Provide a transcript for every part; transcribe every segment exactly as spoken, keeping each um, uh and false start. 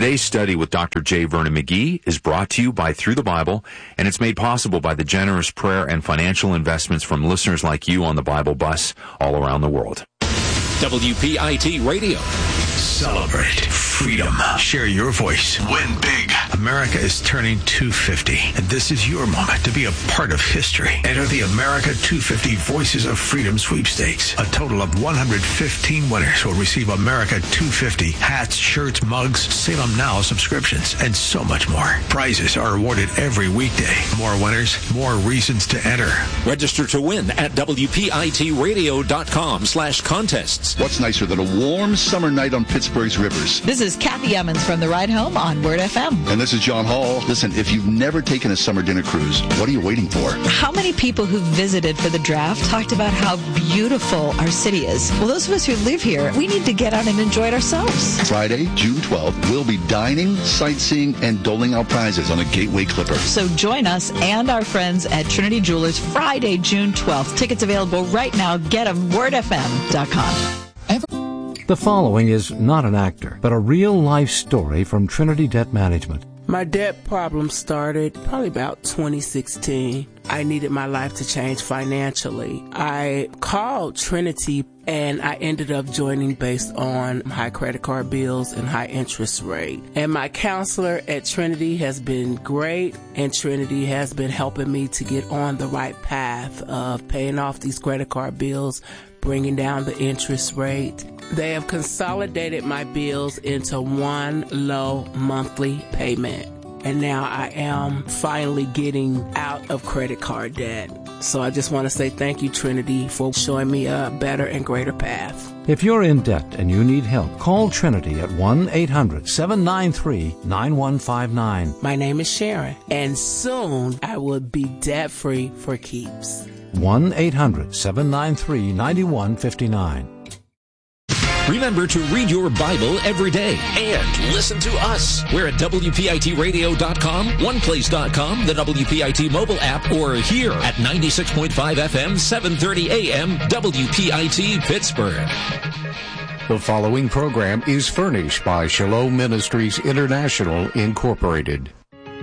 Today's study with Doctor J. Vernon McGee is brought to you by Through the Bible, and it's made possible by the generous prayer and financial investments from listeners like you on the Bible bus all around the world. W P I T Radio. Celebrate freedom. Share your voice. Win big. America is turning two fifty, and this is your moment to be a part of history. Enter the America two fifty Voices of Freedom sweepstakes. A total of one hundred fifteen winners will receive America two fifty hats, shirts, mugs, Salem Now subscriptions, and so much more. Prizes are awarded every weekday. More winners, more reasons to enter. Register to win at W P I T radio dot com slash contests. What's nicer than a warm summer night on Pittsburgh's rivers? This is Kathy Emmons from The Ride Home on Word F M. And this is John Hall. Listen, if you've never taken a summer dinner cruise, what are you waiting for? How many people who visited for the draft talked about how beautiful our city is? Well, those of us who live here, we need to get out and enjoy it ourselves. Friday, June twelfth, we'll be dining, sightseeing, and doling out prizes on a Gateway Clipper. So join us and our friends at Trinity Jewelers Friday, June twelfth. Tickets available right now. Get them, word f m dot com. The following is not an actor, but a real-life story from Trinity Debt Management. My debt problem started probably about twenty sixteen. I needed my life to change financially. I called Trinity and I ended up joining based on high credit card bills and high interest rate. And my counselor at Trinity has been great, and Trinity has been helping me to get on the right path of paying off these credit card bills, bringing down the interest rate. They have consolidated my bills into one low monthly payment. And now I am finally getting out of credit card debt. So I just want to say thank you, Trinity, for showing me a better and greater path. If you're in debt and you need help, call Trinity at one eight hundred seven nine three nine one five nine. My name is Sharon, and soon I will be debt-free for keeps. one eight hundred seven nine three nine one five nine. Remember to read your Bible every day and listen to us. We're at W P I T radio dot com, one place dot com, the W P I T mobile app, or here at ninety-six point five F M, seven thirty A M, W P I T Pittsburgh. The following program is furnished by Shalom Ministries International, Incorporated.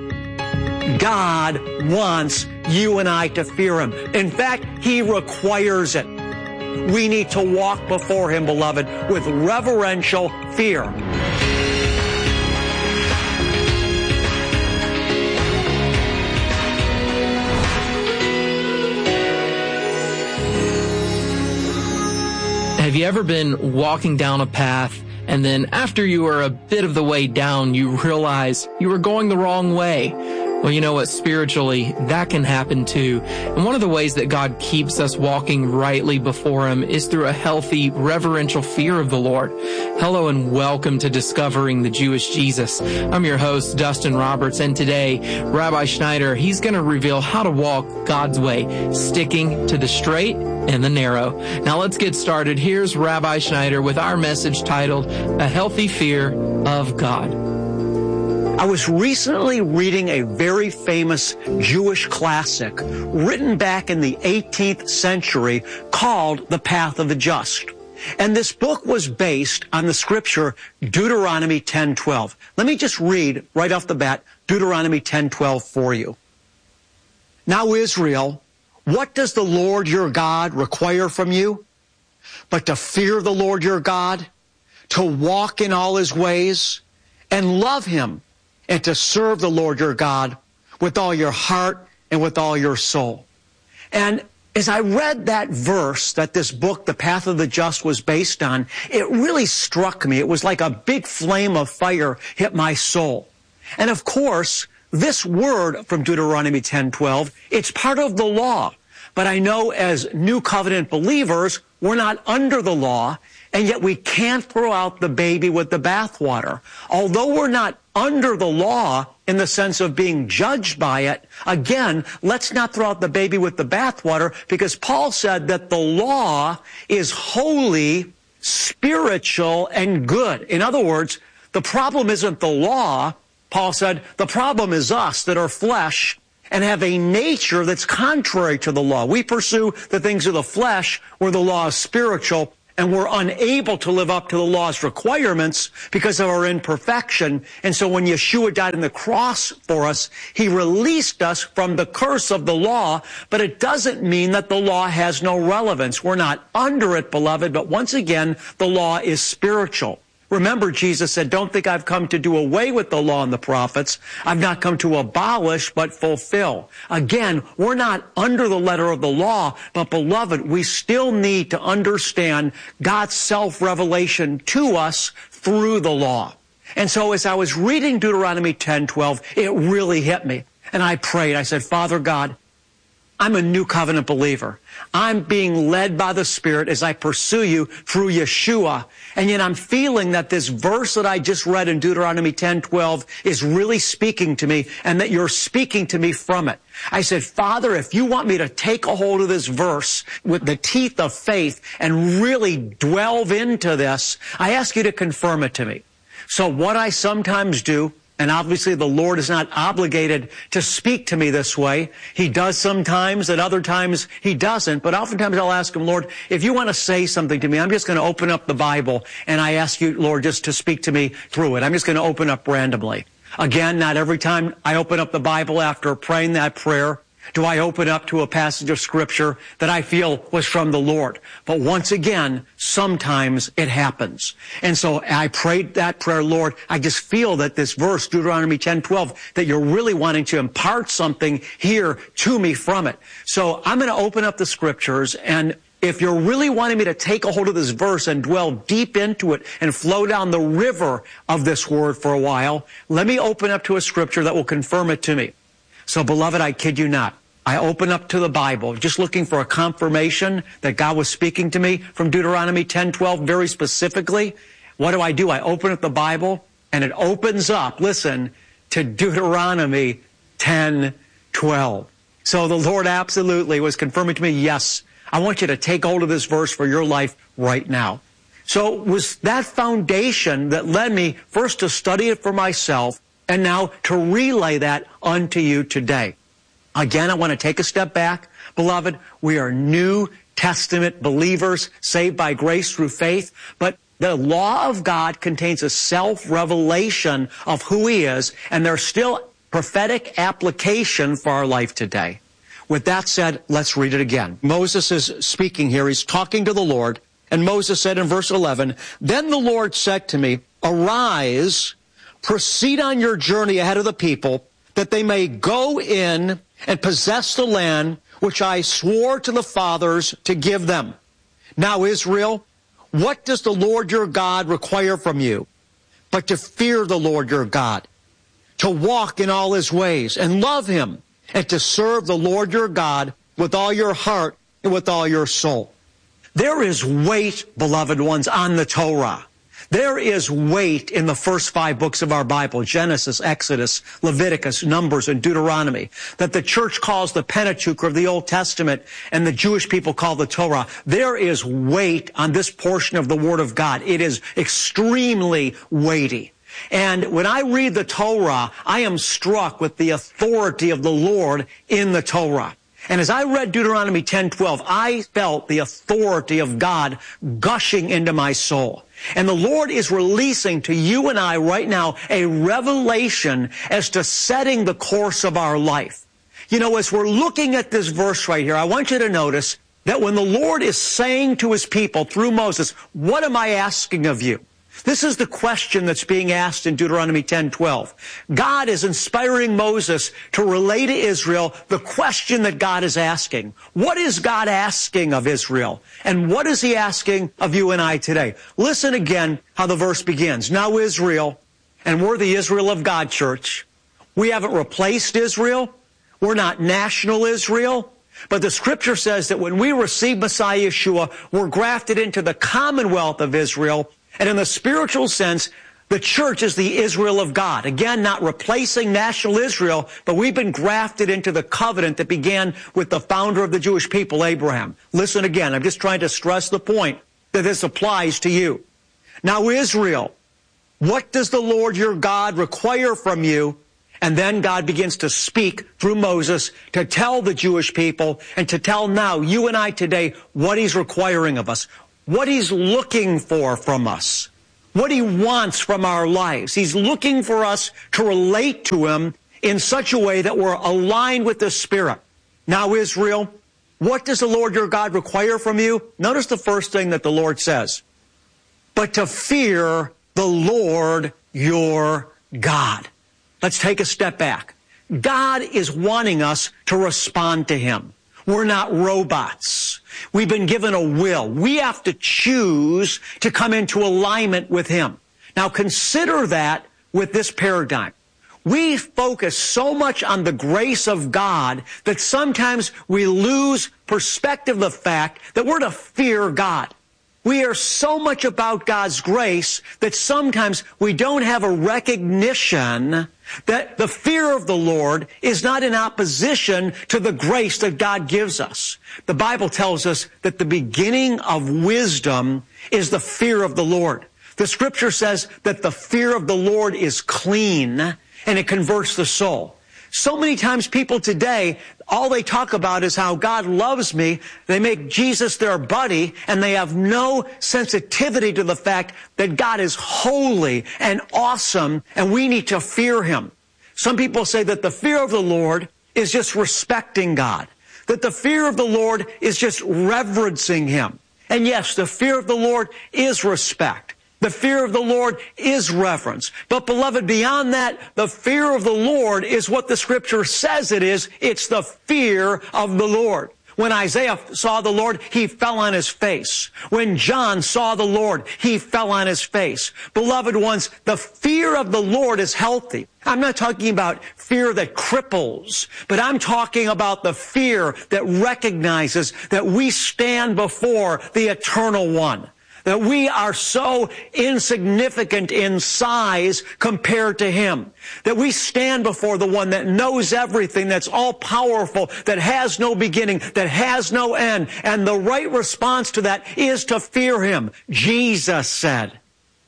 God wants you and I to fear Him. In fact, He requires it. We need to walk before Him, beloved, with reverential fear. Have you ever been walking down a path, and then after you were a bit of the way down, you realize you were going the wrong way? Well, you know what? Spiritually, that can happen too. And one of the ways that God keeps us walking rightly before Him is through a healthy, reverential fear of the Lord. Hello and welcome to Discovering the Jewish Jesus. I'm your host, Dustin Roberts, and today, Rabbi Schneider, he's going to reveal how to walk God's way, sticking to the straight and the narrow. Now let's get started. Here's Rabbi Schneider with our message titled, A Healthy Fear of God. I was recently reading a very famous Jewish classic written back in the eighteenth century called The Path of the Just. And this book was based on the scripture Deuteronomy ten twelve. Let me just read right off the bat Deuteronomy ten twelve for you. Now, Israel, what does the Lord your God require from you? But to fear the Lord your God, to walk in all His ways, and love Him, and to serve the Lord your God with all your heart and with all your soul. And as I read that verse that this book, The Path of the Just, was based on, it really struck me. It was like a big flame of fire hit my soul. And of course, this word from Deuteronomy ten twelve, it's part of the law. But I know as New Covenant believers, we're not under the law, and yet we can't throw out the baby with the bathwater. Although we're not under the law in the sense of being judged by it, again, let's not throw out the baby with the bathwater, because Paul said that the law is holy, spiritual, and good. In other words, the problem isn't the law. Paul said the problem is us that are flesh and have a nature that's contrary to the law. We pursue the things of the flesh where the law is spiritual, and we're unable to live up to the law's requirements because of our imperfection. And so when Yeshua died on the cross for us, he released us from the curse of the law, but it doesn't mean that the law has no relevance. We're not under it, beloved, but once again, the law is spiritual. Remember, Jesus said, don't think I've come to do away with the law and the prophets. I've not come to abolish, but fulfill. Again, we're not under the letter of the law, but beloved, we still need to understand God's self-revelation to us through the law. And so as I was reading Deuteronomy ten twelve, it really hit me. And I prayed. I said, Father God, I'm a new covenant believer. I'm being led by the Spirit as I pursue you through Yeshua. And yet I'm feeling that this verse that I just read in Deuteronomy ten twelve is really speaking to me, and that you're speaking to me from it. I said, Father, if you want me to take a hold of this verse with the teeth of faith and really delve into this, I ask you to confirm it to me. So what I sometimes do, and obviously the Lord is not obligated to speak to me this way. He does sometimes, and other times he doesn't. But oftentimes I'll ask him, Lord, if you want to say something to me, I'm just going to open up the Bible, and I ask you, Lord, just to speak to me through it. I'm just going to open up randomly. Again, not every time I open up the Bible after praying that prayer do I open up to a passage of Scripture that I feel was from the Lord. But once again, sometimes it happens. And so I prayed that prayer, Lord, I just feel that this verse, Deuteronomy ten twelve, that you're really wanting to impart something here to me from it. So I'm going to open up the Scriptures, and if you're really wanting me to take a hold of this verse and dwell deep into it and flow down the river of this word for a while, let me open up to a Scripture that will confirm it to me. So, beloved, I kid you not. I open up to the Bible, just looking for a confirmation that God was speaking to me from Deuteronomy ten twelve very specifically. What do I do? I open up the Bible, and it opens up, listen, to Deuteronomy ten twelve. So the Lord absolutely was confirming to me, yes, I want you to take hold of this verse for your life right now. So it was that foundation that led me first to study it for myself, and now to relay that unto you today. Again, I want to take a step back. Beloved, we are New Testament believers, saved by grace through faith, but the law of God contains a self-revelation of who He is, and there's still prophetic application for our life today. With that said, let's read it again. Moses is speaking here. He's talking to the Lord, and Moses said in verse eleven, "Then the Lord said to me, Arise, proceed on your journey ahead of the people, that they may go in and possess the land which I swore to the fathers to give them. Now, Israel, what does the Lord your God require from you? But to fear the Lord your God, to walk in all His ways, and love Him, and to serve the Lord your God with all your heart and with all your soul." There is weight, beloved ones, on the Torah. There is weight in the first five books of our Bible, Genesis, Exodus, Leviticus, Numbers, and Deuteronomy, that the church calls the Pentateuch of the Old Testament and the Jewish people call the Torah. There is weight on this portion of the Word of God. It is extremely weighty. And when I read the Torah, I am struck with the authority of the Lord in the Torah. And as I read Deuteronomy ten twelve, I felt the authority of God gushing into my soul. And the Lord is releasing to you and I right now a revelation as to setting the course of our life. You know, as we're looking at this verse right here, I want you to notice that when the Lord is saying to His people through Moses, "What am I asking of you?" This is the question that's being asked in Deuteronomy ten twelve. God is inspiring Moses to relay to Israel the question that God is asking. What is God asking of Israel? And what is He asking of you and I today? Listen again how the verse begins. "Now Israel," and we're the Israel of God, church. We haven't replaced Israel. We're not national Israel. But the Scripture says that when we receive Messiah Yeshua, we're grafted into the commonwealth of Israel. And in the spiritual sense, the church is the Israel of God. Again, not replacing national Israel, but we've been grafted into the covenant that began with the founder of the Jewish people, Abraham. Listen again. I'm just trying to stress the point that this applies to you. "Now, Israel, what does the Lord your God require from you?" And then God begins to speak through Moses to tell the Jewish people and to tell now you and I today what He's requiring of us. what He's looking for from us, what He wants from our lives. He's looking for us to relate to Him in such a way that we're aligned with the Spirit. Now, Israel, what does the Lord your God require from you? Notice the first thing that the Lord says. But to fear the Lord your God. Let's take a step back. God is wanting us to respond to Him. We're not robots. We've been given a will. We have to choose to come into alignment with Him. Now consider that with this paradigm. We focus so much on the grace of God that sometimes we lose perspective of the fact that we're to fear God. We are so much about God's grace that sometimes we don't have a recognition that the fear of the Lord is not in opposition to the grace that God gives us. The Bible tells us that the beginning of wisdom is the fear of the Lord. The Scripture says that the fear of the Lord is clean and it converts the soul. So many times people today, all they talk about is how God loves me. They make Jesus their buddy, and they have no sensitivity to the fact that God is holy and awesome, and we need to fear Him. Some people say that the fear of the Lord is just respecting God, that the fear of the Lord is just reverencing Him. And yes, the fear of the Lord is respect. The fear of the Lord is reverence. But beloved, beyond that, the fear of the Lord is what the Scripture says it is. It's the fear of the Lord. When Isaiah saw the Lord, he fell on his face. When John saw the Lord, he fell on his face. Beloved ones, the fear of the Lord is healthy. I'm not talking about fear that cripples, but I'm talking about the fear that recognizes that we stand before the Eternal One. That we are so insignificant in size compared to Him. That we stand before the one that knows everything, that's all-powerful, that has no beginning, that has no end. And the right response to that is to fear Him. Jesus said.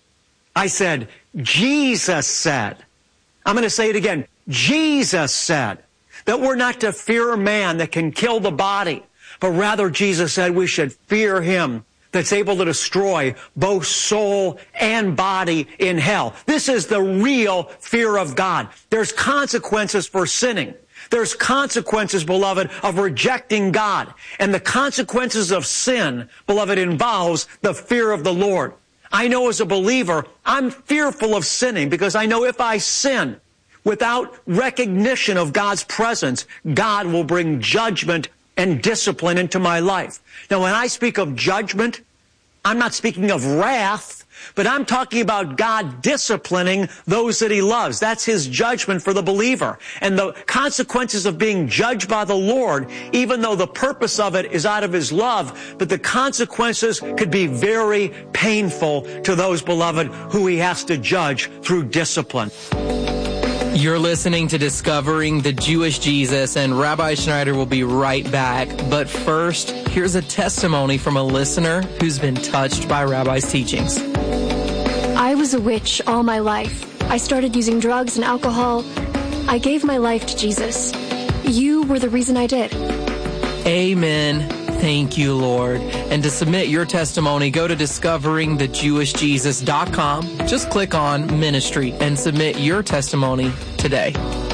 I said, Jesus said. I'm going to say it again. Jesus said that we're not to fear a man that can kill the body, but rather Jesus said we should fear Him that's able to destroy both soul and body in hell. This is the real fear of God. There's consequences for sinning. There's consequences, beloved, of rejecting God. And the consequences of sin, beloved, involves the fear of the Lord. I know as a believer, I'm fearful of sinning because I know if I sin without recognition of God's presence, God will bring judgment and discipline into my life. Now, when I speak of judgment, I'm not speaking of wrath, but I'm talking about God disciplining those that He loves. That's His judgment for the believer. And the consequences of being judged by the Lord, even though the purpose of it is out of His love, but the consequences could be very painful to those, beloved, who He has to judge through discipline. You're listening to Discovering the Jewish Jesus, and Rabbi Schneider will be right back. But first, here's a testimony from a listener who's been touched by Rabbi's teachings. I was a witch all my life. I started using drugs and alcohol. I gave my life to Jesus. You were the reason I did. Amen. Thank you, Lord. And to submit your testimony, go to discovering the jewish jesus dot com. Just click on Ministry and submit your testimony today.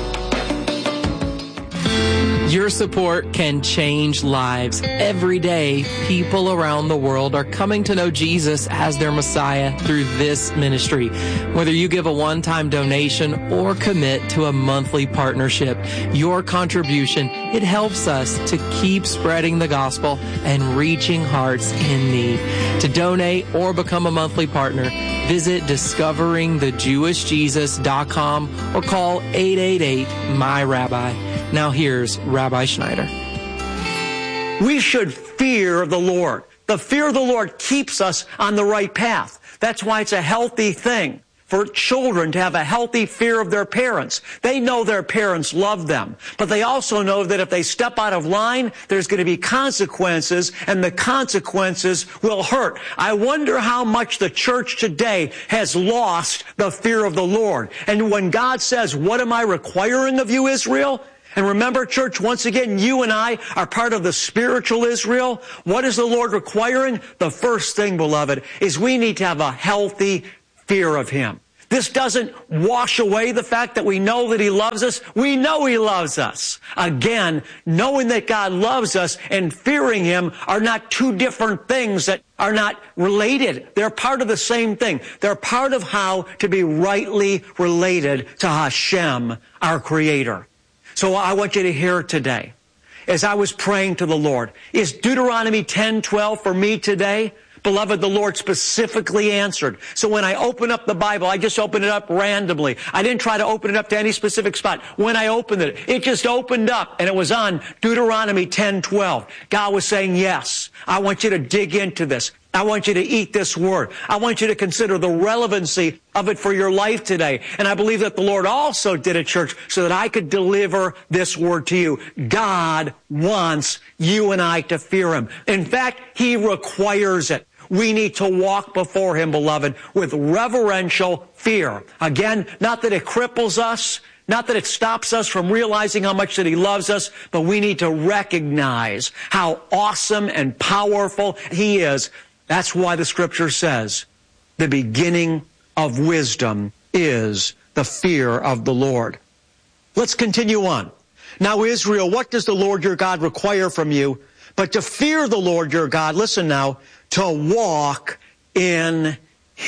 Your support can change lives. Every day, people around the world are coming to know Jesus as their Messiah through this ministry. Whether you give a one-time donation or commit to a monthly partnership, your contribution, it helps us to keep spreading the gospel and reaching hearts in need. To donate or become a monthly partner, visit discovering the jewish jesus dot com or call eight eight eight, M Y Rabbi. Now here's Rabbi Schneider. We should fear the Lord. The fear of the Lord keeps us on the right path. That's why it's a healthy thing for children to have a healthy fear of their parents. They know their parents love them, but they also know that if they step out of line, there's going to be consequences, and the consequences will hurt. I wonder how much the church today has lost the fear of the Lord. And when God says, "What am I requiring of you, Israel?" And remember, church, once again, you and I are part of the spiritual Israel. What is the Lord requiring? The first thing, beloved, is we need to have a healthy fear of Him. This doesn't wash away the fact that we know that He loves us. We know He loves us. Again, knowing that God loves us and fearing Him are not two different things that are not related. They're part of the same thing. They're part of how to be rightly related to Hashem, our Creator. So I want you to hear today, as I was praying to the Lord, is Deuteronomy ten twelve for me today? Beloved, the Lord specifically answered. So when I open up the Bible, I just opened it up randomly. I didn't try to open it up to any specific spot. When I opened it, it just opened up and it was on Deuteronomy ten twelve. God was saying, yes, I want you to dig into this. I want you to eat this word. I want you to consider the relevancy of it for your life today. And I believe that the Lord also did it, church, so that I could deliver this word to you. God wants you and I to fear Him. In fact, He requires it. We need to walk before Him, beloved, with reverential fear. Again, not that it cripples us, not that it stops us from realizing how much that He loves us, but we need to recognize how awesome and powerful He is. That's why the Scripture says the beginning of wisdom is the fear of the Lord. Let's continue on. Now, Israel, what does the Lord your God require from you? But to fear the Lord your God, listen now, to walk in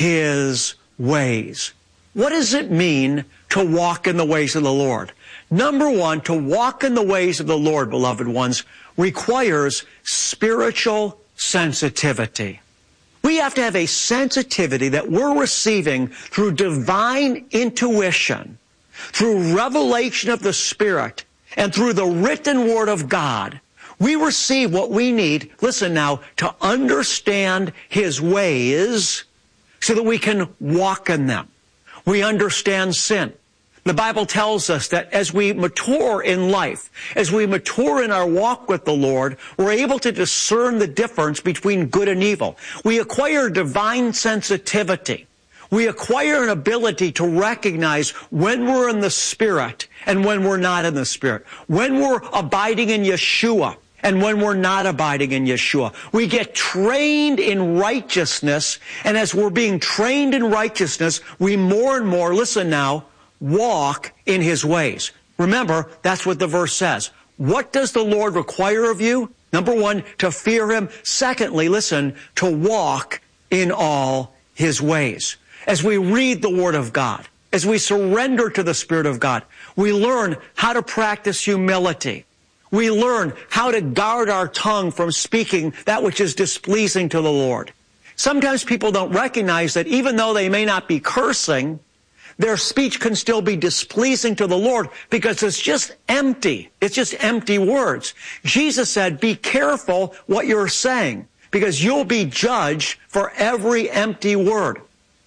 His ways. What does it mean to walk in the ways of the Lord? Number one, to walk in the ways of the Lord, beloved ones, requires spiritual sensitivity. We have to have a sensitivity that we're receiving through divine intuition, through revelation of the Spirit, and through the written Word of God. We receive what we need, listen now, to understand His ways so that we can walk in them. We understand sin. The Bible tells us that as we mature in life, as we mature in our walk with the Lord, we're able to discern the difference between good and evil. We acquire divine sensitivity. We acquire an ability to recognize when we're in the Spirit and when we're not in the Spirit. When we're abiding in Yeshua and when we're not abiding in Yeshua. We get trained in righteousness, and as we're being trained in righteousness, we more and more, listen now, walk in His ways. Remember, that's what the verse says. What does the Lord require of you? Number one, to fear Him. Secondly, listen, to walk in all His ways. As we read the Word of God, as we surrender to the Spirit of God, we learn how to practice humility. We learn how to guard our tongue from speaking that which is displeasing to the Lord. Sometimes people don't recognize that even though they may not be cursing, their speech can still be displeasing to the Lord because it's just empty. It's just empty words. Jesus said, be careful what you're saying because you'll be judged for every empty word.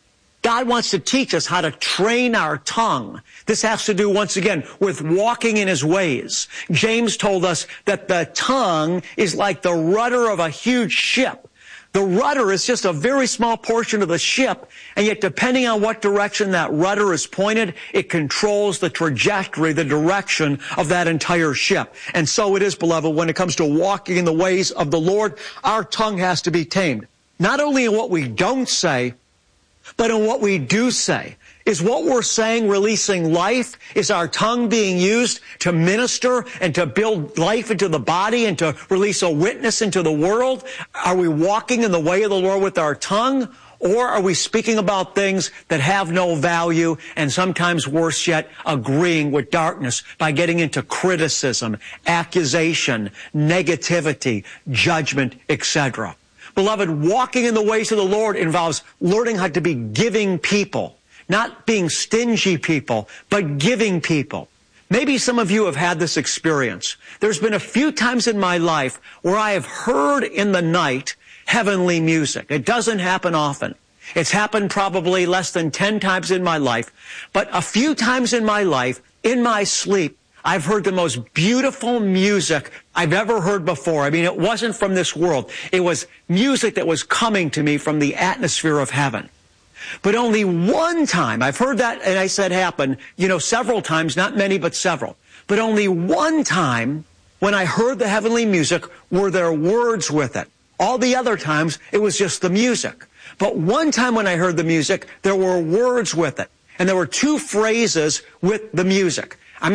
God wants to teach us how to train our tongue. This has to do, once again, with walking in His ways. James told us that the tongue is like the rudder of a huge ship. The rudder is just a very small portion of the ship, and yet depending on what direction that rudder is pointed, it controls the trajectory, the direction of that entire ship. And so it is, beloved, when it comes to walking in the ways of the Lord, our tongue has to be tamed. Not only in what we don't say, but in what we do say. Is what we're saying releasing life? Is our tongue being used to minister and to build life into the body and to release a witness into the world? Are we walking in the way of the Lord with our tongue? Or are we speaking about things that have no value and sometimes worse yet, agreeing with darkness by getting into criticism, accusation, negativity, judgment, et cetera? Beloved, walking in the ways of the Lord involves learning how to be giving people. Not being stingy people, but giving people. Maybe some of you have had this experience. There's been a few times in my life where I have heard in the night heavenly music. It doesn't happen often. It's happened probably less than ten times in my life. But a few times in my life, in my sleep, I've heard the most beautiful music I've ever heard before. I mean, it wasn't from this world. It was music that was coming to me from the atmosphere of heaven. But only one time, I've heard that, and I said happen, you know, several times, not many, but several. But only one time when I heard the heavenly music were there words with it. All the other times, it was just the music. But one time when I heard the music, there were words with it. And there were two phrases with the music.